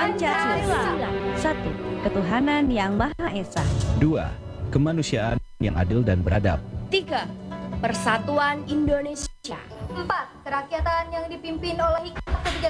Pancasila. 1. Ketuhanan yang Maha Esa. 2. Kemanusiaan yang adil dan beradab. 3. Persatuan Indonesia. 4. Kerakyatan yang dipimpin oleh hikmat kebijaksanaan